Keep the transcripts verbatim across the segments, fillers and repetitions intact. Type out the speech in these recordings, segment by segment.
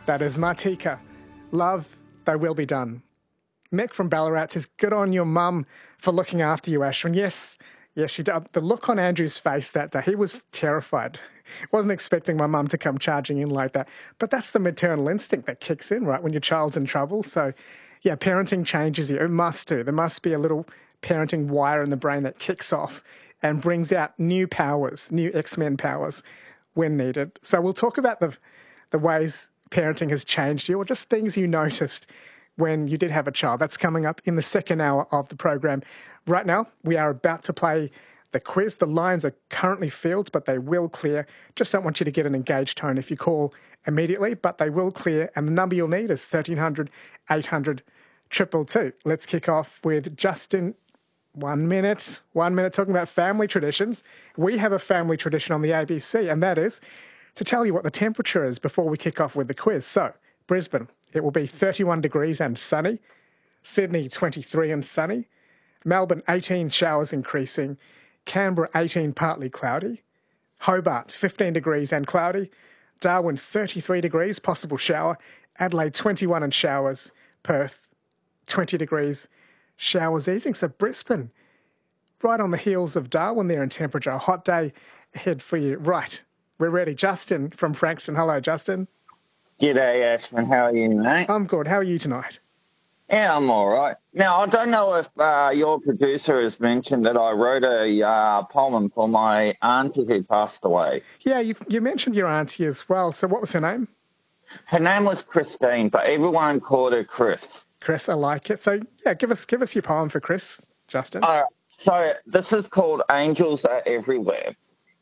That is Martika. Love, They Will Be Done. Mick from Ballarat says, good on your mum for looking after you, Ashwin. Yes, yes, she did. The look on Andrew's face that day, he was terrified. Wasn't expecting my mum to come charging in like that. But that's the maternal instinct that kicks in, right, when your child's in trouble. So, yeah, parenting changes you. It must do. There must be a little parenting wire in the brain that kicks off and brings out new powers, new X-Men powers when needed. So we'll talk about the the ways parenting has changed you, or just things you noticed when you did have a child. That's coming up in the second hour of the program. Right now, we are about to play the quiz. The lines are currently filled, but they will clear. Just don't want you to get an engaged tone if you call immediately, but they will clear. And the number you'll need is thirteen hundred, eight hundred, two two two. Let's kick off with Justin. One minute, one minute talking about family traditions. We have a family tradition on the A B C, and that is to tell you what the temperature is before we kick off with the quiz. So, Brisbane, it will be thirty-one degrees and sunny. Sydney, twenty-three and sunny. Melbourne, eighteen, showers increasing. Canberra, eighteen, partly cloudy. Hobart, fifteen degrees and cloudy. Darwin, thirty-three degrees, possible shower. Adelaide, twenty-one and showers. Perth, twenty degrees, showers easing. So Brisbane, right on the heels of Darwin there in temperature. A hot day ahead for you. Right, we're ready. Justin from Frankston. Hello, Justin. G'day, Ashwin. How are you, mate? I'm good. How are you tonight? Yeah, I'm all right. Now, I don't know if uh, your producer has mentioned that I wrote a uh, poem for my auntie who passed away. Yeah, you you mentioned your auntie as well. So what was her name? Her name was Christine, but everyone called her Chris. Chris, I like it. So, yeah, give us give us your poem for Chris, Justin. All right. So this is called Angels Are Everywhere.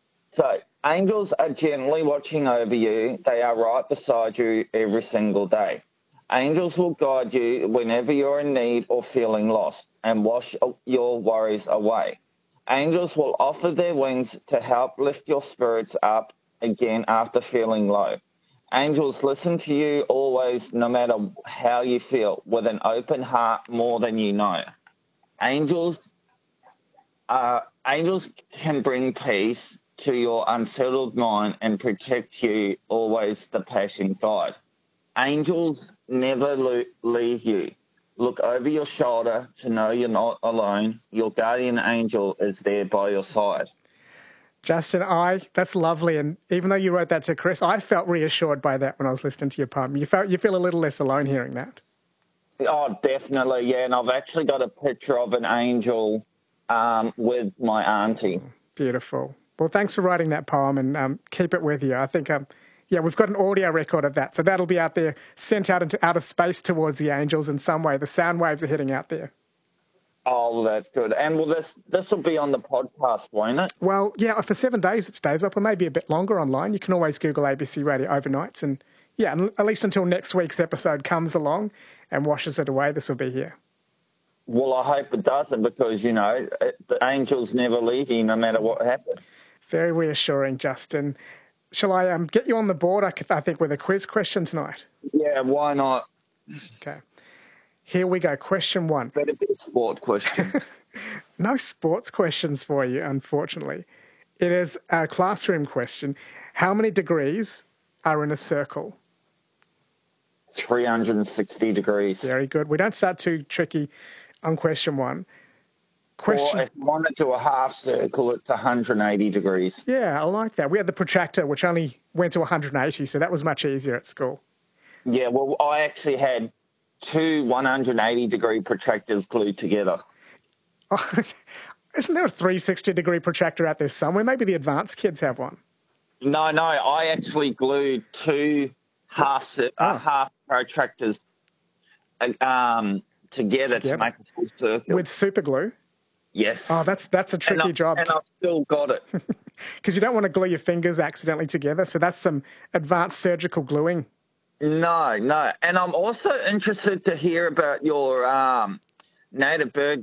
So angels are gently watching over you. They are right beside you every single day. Angels will guide you whenever you're in need or feeling lost and wash your worries away. Angels will offer their wings to help lift your spirits up again after feeling low. Angels listen to you always, no matter how you feel, with an open heart more than you know. Angels, uh, angels can bring peace to your unsettled mind and protect you always, the passion guide. Angels never lo- leave you. Look over your shoulder to know you're not alone. Your guardian angel is there by your side. Justin, I that's lovely, and even though you wrote that to Chris, I felt reassured by that when I was listening to your poem. You felt you feel a little less alone hearing that. Oh, definitely, yeah. And I've actually got a picture of an angel um, with my auntie. Beautiful. Well, thanks for writing that poem, and um, keep it with you. I think, um, yeah, we've got an audio record of that, so that'll be out there, sent out into outer space towards the angels in some way. The sound waves are heading out there. Oh, well, that's good. And will this this will be on the podcast, won't it? Well, yeah, for seven days it stays up, or maybe a bit longer online. You can always Google A B C Radio Overnights, and yeah, at least until next week's episode comes along and washes it away, this will be here. Well, I hope it doesn't, because, you know, it, the angels never leave you no matter what happens. Very reassuring, Justin. Shall I um, get you on the board, I, I think, with a quiz question tonight? Yeah, why not? Okay. Here we go. Question one. Better be a sport question. No sports questions for you, unfortunately. It is a classroom question. How many degrees are in a circle? three hundred sixty degrees. Very good. We don't start too tricky on question one. Question. Or if you want to do a half circle, it's one hundred eighty degrees. Yeah, I like that. We had the protractor, which only went to one hundred eighty, so that was much easier at school. Yeah, well, I actually had two one hundred eighty degree protractors glued together. Oh, isn't there a three hundred sixty degree protractor out there somewhere? Maybe the advanced kids have one. No, no, I actually glued two half uh, oh. half protractors um, together, together to make a full circle. With super glue? Yes. Oh, that's that's a tricky and job. And I've still got it. Because you don't want to glue your fingers accidentally together, so that's some advanced surgical gluing. No, no. And I'm also interested to hear about your um, native bird